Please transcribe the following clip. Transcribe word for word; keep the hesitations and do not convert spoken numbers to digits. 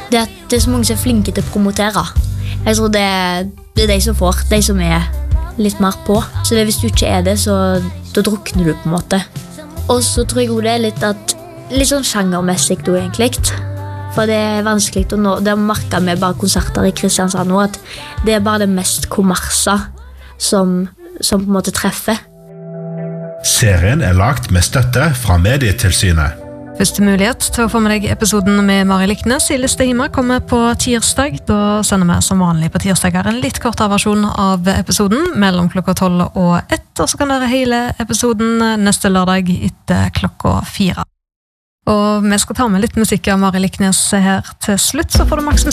det er at det er så mange som er flinke til å promotere. Jeg tror det, det er de som får, de som er litt mer på. Så det, hvis du ikke er det, så da drukner du på en måte. Og så tror jeg også det er litt at, litt sånn sjangermessig da egentlig. For det er vanskelig å nå, det har merket med bare konserter i Kristiansand nå, at det er bare det mest kommersa som, som på en måte treffer. Serien er lagt med støtte fra Medietilsynet. Første mulighet til å få med deg episoden med Mari Liknes i Listehima kommer på tirsdag. Da sender vi som vanlig på tirsdager en litt kortere versjon av episoden mellom klokka tolv og ett, og så kan dere hele episoden neste lørdag etter klokka fire. Og vi skal ta med litt musikk av Mari Liknes her til slutt, så får du maks